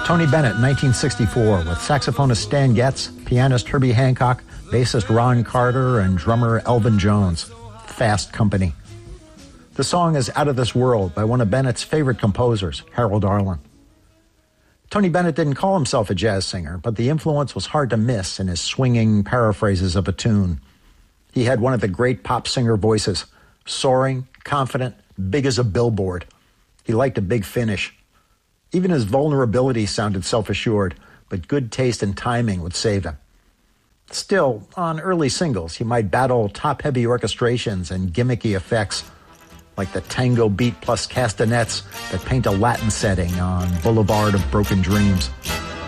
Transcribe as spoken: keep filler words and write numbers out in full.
Tony Bennett, nineteen sixty-four, with saxophonist Stan Getz, pianist Herbie Hancock, bassist Ron Carter, and drummer Elvin Jones. Fast company. The song is Out of This World by one of Bennett's favorite composers, Harold Arlen. Tony Bennett didn't call himself a jazz singer, but the influence was hard to miss in his swinging paraphrases of a tune. He had one of the great pop singer voices, soaring, confident, big as a billboard. He liked a big finish. Even his vulnerability sounded self-assured, but good taste and timing would save him. Still, on early singles, he might battle top-heavy orchestrations and gimmicky effects, like the tango beat plus castanets that paint a Latin setting on Boulevard of Broken Dreams.